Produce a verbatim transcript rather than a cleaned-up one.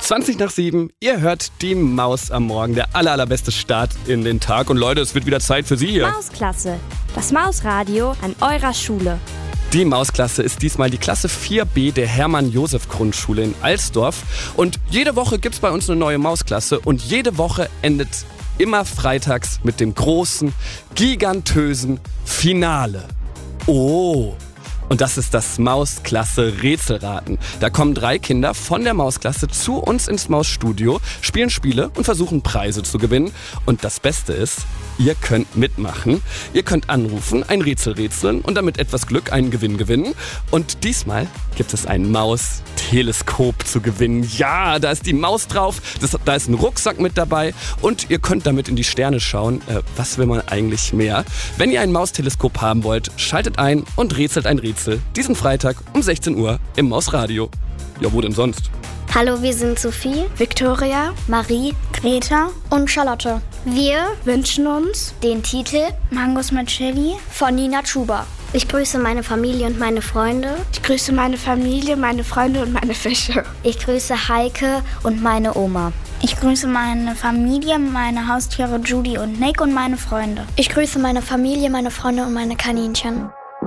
zwanzig nach sieben, ihr hört die Maus am Morgen, der aller, allerbeste Start in den Tag. Und Leute, es wird wieder Zeit für Sie hier. Mausklasse, das Mausradio an eurer Schule. Die Mausklasse ist diesmal die Klasse vier B der Hermann-Josef-Grundschule in Alsdorf. Und jede Woche gibt's bei uns eine neue Mausklasse und jede Woche endet immer freitags mit dem großen, gigantösen Finale. Oh! Und das ist das Mausklasse Rätselraten. Da kommen drei Kinder von der Mausklasse zu uns ins Mausstudio, spielen Spiele und versuchen Preise zu gewinnen. Und das Beste ist, ihr könnt mitmachen. Ihr könnt anrufen, ein Rätsel rätseln und damit etwas Glück einen Gewinn gewinnen. Und diesmal gibt es ein Mausteleskop zu gewinnen. Ja, da ist die Maus drauf, das, da ist ein Rucksack mit dabei und ihr könnt damit in die Sterne schauen. Äh, was will man eigentlich mehr? Wenn ihr ein Mausteleskop haben wollt, schaltet ein und rätselt ein Rätsel. Diesen Freitag um sechzehn Uhr im Mausradio. Ja, wo denn sonst? Hallo, wir sind Sophie, Victoria, Marie, Greta und Charlotte. Wir wünschen uns den Titel Mangos mit Chili von Nina Chuba. Ich grüße meine Familie und meine Freunde. Ich grüße meine Familie, meine Freunde und meine Fische. Ich grüße Heike und meine Oma. Ich grüße meine Familie, meine Haustiere Judy und Nick und meine Freunde. Ich grüße meine Familie, meine Freunde und meine Kaninchen.